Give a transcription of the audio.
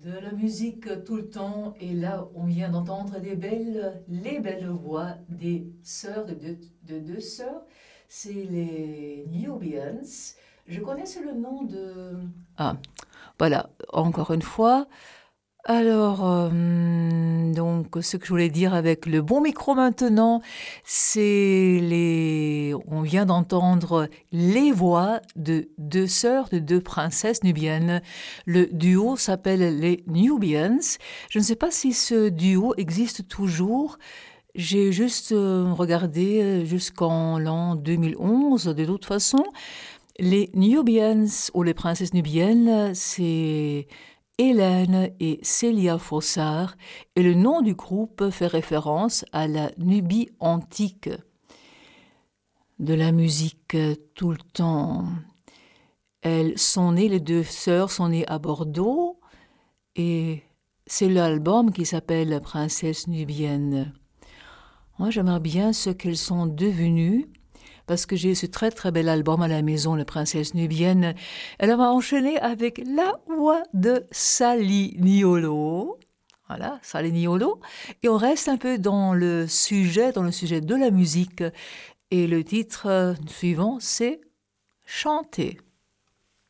De la musique tout le temps, et là on vient d'entendre les belles voix des sœurs, de deux sœurs, c'est les Nubians. Je connaissais le nom de... Ah, voilà, encore une fois. Alors, donc, ce que je voulais dire avec le bon micro maintenant, c'est les... On vient d'entendre les voix de deux sœurs, de deux princesses nubiennes. Le duo s'appelle les Nubians. Je ne sais pas si ce duo existe toujours. J'ai juste regardé jusqu'en l'an 2011. De toute façon, les Nubians ou les princesses nubiennes, c'est Hélène et Célia Fossard, et le nom du groupe fait référence à la Nubie antique. De la musique tout le temps. Elles sont nées, les deux sœurs sont nées à Bordeaux, et c'est l'album qui s'appelle Princesse nubienne. Moi, j'aimerais bien ce qu'elles sont devenues, parce que j'ai ce très très bel album à la maison, Les Princesses nubiennes. Elle m'a enchaîné avec la voix de Sally Niolo. Voilà, Sally Niolo. Et on reste un peu dans le sujet de la musique. Et le titre suivant, c'est Chanter.